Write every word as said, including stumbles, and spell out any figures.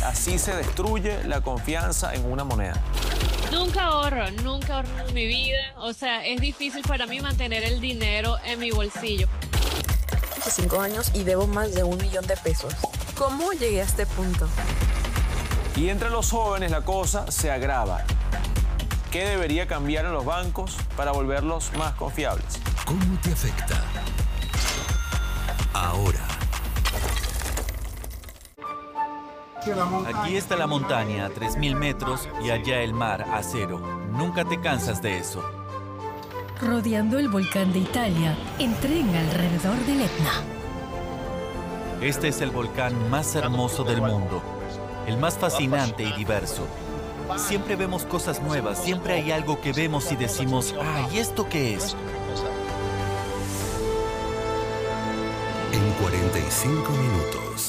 así se destruye la confianza en una moneda. Nunca ahorro, nunca ahorro en mi vida. O sea, es difícil para mí mantener el dinero en mi bolsillo. Hace cinco años y debo más de un millón de pesos. ¿Cómo llegué a este punto? Y entre los jóvenes la cosa se agrava. ¿Qué debería cambiar en los bancos para volverlos más confiables? ¿Cómo te afecta? Ahora. Aquí está la montaña a tres mil metros y allá el mar a cero. Nunca te cansas de eso. Rodeando el volcán de Italia, en tren alrededor del Etna. Este es el volcán más hermoso del mundo, el más fascinante y diverso. Siempre vemos cosas nuevas, siempre hay algo que vemos y decimos, ah, ¿y esto qué es? En cuarenta y cinco minutos.